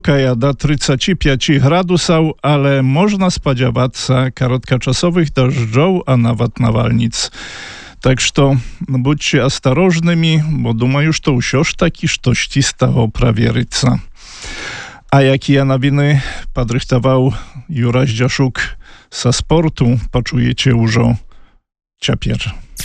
до 35 градусаў, але можна спадзявацца кароткачасовых дажджоў, а нават навальніц. Так што будьце асторожнымі, бо думаю, што ўсё ж такі штосьці з таго праверыцца. А якія навіны падрыхтаваў Юрась Дзяшук са спорту, пачуеце ўжо цяпер.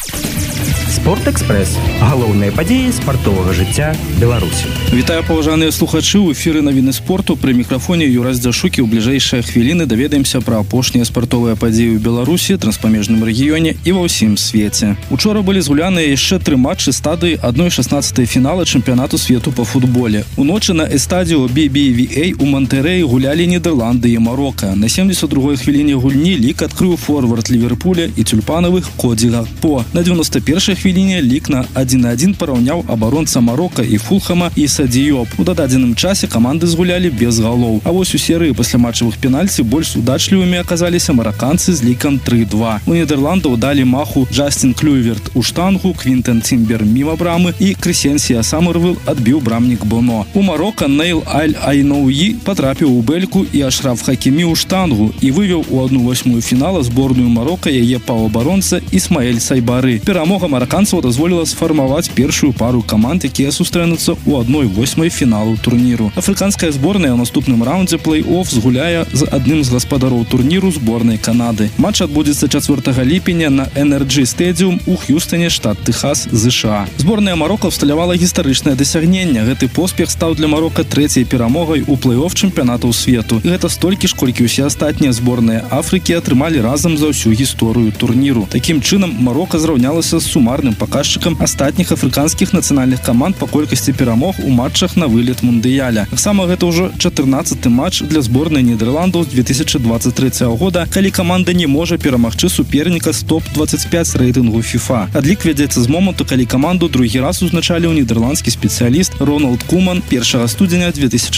Спортэкспрэс. Галоўныя падзеі спартовага жыцця Беларусі. Вітаю, паважаныя слухачы, у эфіры навіны спорту. Пры мікрафоне Юрась Дзяшук. У бліжэйшыя хвіліны даведаемся пра апошнія спартовыя падзеі ў Беларусі, транспамежным рэгіёне і ва ўсім свеце. Учора былі згуляныя яшчэ 3 матчы стадыі 1/16 фінала чэмпіянату свету па футболе. Уночы на эстадіо BBVA у Монтэрэі гулялі Нідерланды і Марока. На 72-й хвіліне гульні лік адкрыў форвард Ліверпуля і тюльпанавых Коді Гакпо. На 91-й хвіліне лік на 1-1 параўняў абаронца Марока і Фулхама і Садіёп. У дададзеным часе каманды згулялі без галоў. А вось у серыі пасляматчавых пенальці больш удачлівымі аказаліся мараканцы з лікам 3-2. У Нідерландаў далі маху Джастін Клюйверт у штангу, Квінтен Цімбер міма брамы і Крысенсія Самарвыл адбіў брамнік Боно. У Марока Нейл Аль-Айноуі патрапіў у бэльку і Ашраф Хакімі ў штангу і вывеў у 1/8 фінала зборную Марока яе паўабаронца Ісмаэль Сайбары. Перамога мараканцаў дазволіла сфармаваць першую пару каманд, якія сустрэнуцца ў 1/8 фіналу турніру. Афрыканская зборная ў наступным раундзе плэй-офф згуляе з адным з гаспадароў турніру зборнай Канады. Матч адбудзецца 4 ліпеня на Energy Stadium у Х'юстоне, штат Тэхас, США. Зборная Марока ўсталявала гістарычнае дасягненне. Гэты поспех стаў для Марока 3-й перамогай у плэй-офф чэмпіянатаў свету. І гэта столькі ж, колькі ўсе астатнія зборныя Афрыкі атрымалі разам за ўсю гісторыю турніру. Такім чынам Марока зраўнялася з сумарным паказчыкам астатніх афрыканскіх нацыянальных каманд па колькасці перамог у матчах на вылет мундыяля. Таксама гэта ўжо 14-ы матч для зборнай Нідерландаў з 2023 года, калі каманда не можа перамагчы суперніка з топ-25 рэйтынгу FIFA. Адлік вядзецца з моманту, калі каманду другі раз узначаліў нідерландскі спецыяліст Роналд Куман 1 студзеня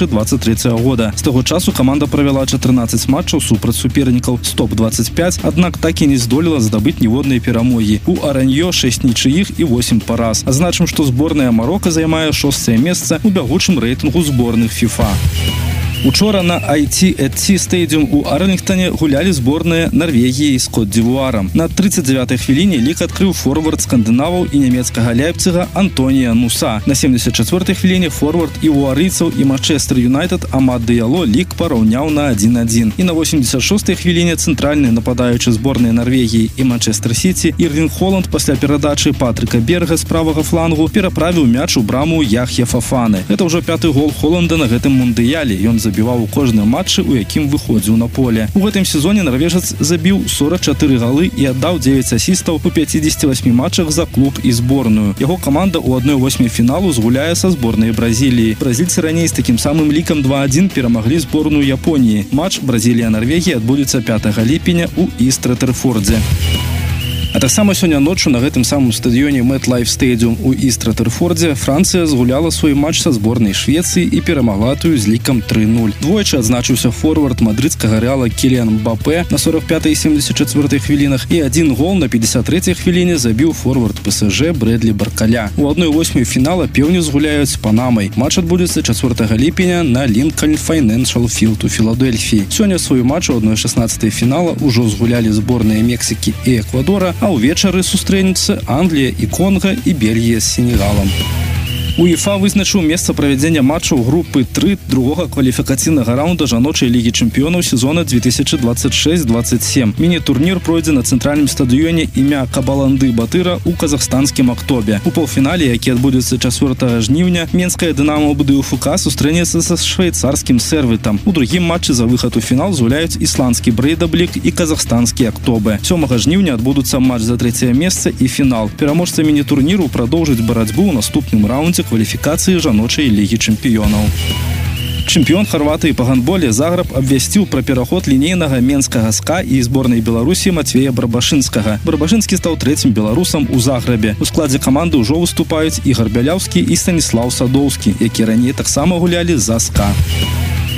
2023 года. З таго часу каманда правяла 14 матчаў супраць супернікаў з топ-25, аднак так і не здолела здабыць ніводнай перамогі. У Араньё 6 нічыіх і 8 параз. Азначым, што зборная Марока займае 6-е месца у бягучым рэйтынгу зборных FIFA. Учора на IT@T Stadium у Арлінгтоне гулялі зборныя Нарвегіі з Кот-д'Івуарам. На 39-й хвіліне лік адкрыў форвард скандынаваў і нямецкага Ляйпціга Антонія Нуса. На 74-й хвіліне форвард івуарыйцаў і Манчестер Юнайтед Амад Дыяло лік параўняў на 1-1. І на 86-й хвіліне цэнтральны нападаючы зборнай Нарвегіі і Манчестер Сіці Ірлінг Холанд пасля перадачы Патрыка Берга з правага флангу пераправіў мяч у браму Яхья Фафаны. Гэта ўжо 5-ты гол Холанда на гэтым мундыяле. Ён забіваў у кожным матчы, у якім выходзіў на поле. У гэтым сезоне нарвежец забіў 44 галы і аддаў 9 асістаў у 58 матчах за клуб і зборную. Яго каманда ў 1/8 фіналу згуляе са зборнай Бразіліі. Бразільцы раней з такім самым лікам 2-1 перамаглі зборную Японіі. Матч Бразілія-Нарвегія адбудзецца 5 ліпеня ў Іст-Ратэрфордзе. А таксама сёння ноччу на гэтым самым стадыёне MetLife Stadium у Іст-Ратэрфордзе Францыя згуляла свой матч са зборнай Швецыі і перамагла тую з лікам 3-0. Двойчы адзначыўся форвард мадрыдскага Рэала Кіліан Мбапе на 45-й і 74-й хвілінах і адзін гол на 53-й хвіліне забіў форвард ПСЖ Брэдлі Баркаля. У 1/8 фінала пеўні згуляюць з Панамай. Матч адбудзецца 4 ліпеня на Лінкольн Файнэншал Філд у Філадельфіі. Сёння свой матч у 1/16 фінала ўжо згулялі зборныя Мексікі і Эквадора, а ўвечары сустрэнуцца Англія і Конга і Бельгія з Сенегалам. УЕФА вызначыў месца правядзення матчаў групы 3 другога кваліфікацыйнага раунда жаночай лігі чэмпіёнаў сезона 2026-27. Міні-турнір пройдзе на цэнтральным стадыёне імя Кабаланды Батыра у казахстанскім Актобе. У паўфінале, які адбудзецца 4 жніўня, менская Дынамо БДУФК сустрэнецца са швейцарскім Сервітам. У другім матчы за выхад у фінал згуляюць ісландскі Брейдаблік і казахстанскі Актобе. 7 жніўня адбудуцца матч за 3-е месца і фінал. Пераможца міні-турніру прадоўжыць барацьбу ў наступным раундзе кваліфікацыі жаночай лігі чэмпіёнаў. Чэмпіён Харватыі па гандболе Загреб абвясціў пра пераход лінейнага менскага СКА і зборнай Беларусі Мацвея Барбашынскага. Барбашынскі стаў 3-м беларусам у Загребе. У складзе каманды ўжо выступаюць Ігар Бяляўскі і Станіслаў Садоўскі, які раней таксама гулялі за СКА.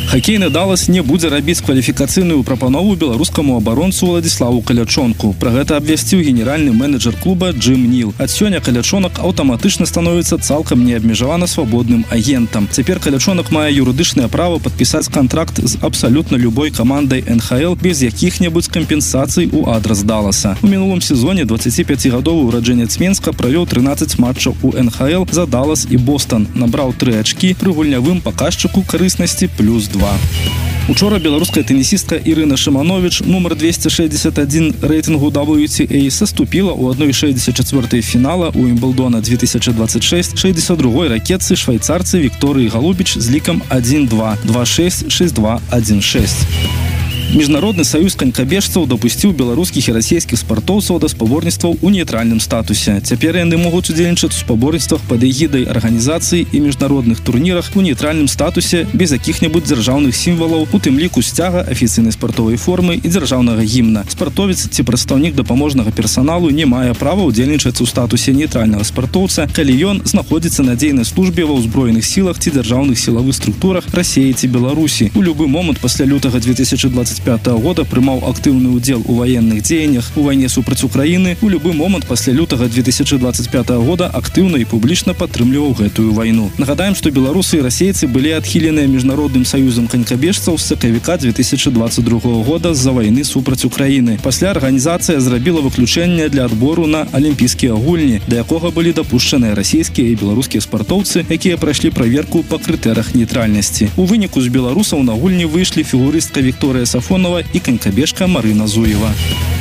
Хакейны «Далас» не будзе рабіць кваліфікацыйную прапанову беларускаму абаронцу Владиславу Калячонку. Пра гэта абвясціў генеральны менеджер клуба Джим Нил. Ад сёння Калячонак аўтаматычна становіцца цалкам неабмежавана свабодным агентам. Цяпер Калячонак мае юрыдычнае права падпісаць кантракт з абсалютна любой камандай НХЛ без якіх-небудзь кампенсацый у адрас «Даласа». У мінулым сезоне 25-гадовы ураджэнец Менска правёў 13 матчаў у НХЛ за «Далас» і «Бостон». Набраў 3 ачкі пры гульнявым паказчыку карыснасці +2. Учора беларуская тэнісістка Ірына Шыманович, нумар 261 рэйтынгу WTA, саступіла ў 1/64 фінала у Вімблдона 2026 62-й ракетцы швайцарцы Вікторыі Галубіч з лікам 1-2, 2-6, 6-2, 1-6. Міжнародны саюз канькабежцаў дапусціў беларускіх і расійскіх спартоўцаў да спаборніцтваў у нейтральным статусе. Цяпер яны могуць удзельнічаць у спаборніцтвах пад эгідай арганізацыі і міжнародных турнірах у нейтральным статусе без якіх-небудзь дзяржаўных сімвалаў, у тым ліку сцяга, афіцыйнай спартовай формы і дзяржаўнага гімна. Спартовец ці прадстаўнік дапаможнага персаналу не мае права удзельнічаць у статусе нейтральнага спартоўца, калі ён знаходзіцца на дзейнай службе ва ўзброеных сілах ці дзяржаўных сілавых структурах Расіі ці Беларусі. У любы момант пасля лютага 2025 года прымаў актыўны ўдзел у ваенных дзеяннях у вайне супраць Украіны. У любы момант пасля лютага 2025 года актыўна і публічна падтрымліваў гэтую вайну. Нагадаем, што беларусы і расейцы былі адхіленыя міжнародным саюзам канькабежцаў з сакавіка 2022 года з-за вайны супраць Украіны. Пасля арганізацыя зрабіла выключэнне для адбору на алімпійскія гульні, да якога былі дапушчаныя расійскія і беларускія спартоўцы, якія прайшлі праверку па крытэрах нейтральнасці. У выніку з беларусаў на гульні выйшлі фігурыстка Вікторыя Сафонова і канькабежка Марына Зуева.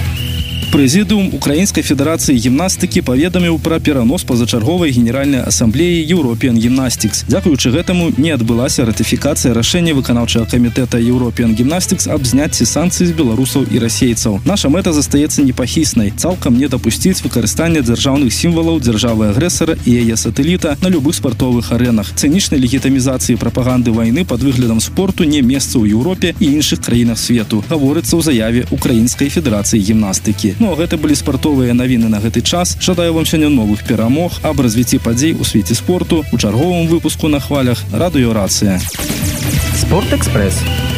Прэзідыум Украінскай федэрацыі гімнастыкі паведаміў пра перанос пазачарговай генеральнай асамблеі European Gymnastics. Дзякуючы гэтаму не адбылася ратыфікацыя рашэння выканаўчага камітэта European Gymnastics аб зняцці санкцый з беларусаў і расейцаў. Наша мэта застаецца непахіснай, цалкам не дапусціць выкарыстання дзяржаўных сімвалаў дзяржавы-агрэсара і яе сатэліта на любых спартовых арэнах. Цынічнай легітымізацыі прапаганды вайны пад выглядам спорту не месца ў Еўропе і іншых краінах свету, гаворыцца ў заяве Украінскай федэрацыі гімнастыкі. Ну а гэта былі спартовыя навіны на гэты час. Жадаю вам сёння новых перамог, аб развіцці падзей у свеце спорту у чарговым выпуску на хвалях Радыё Рацыя. Спортэкспрэс.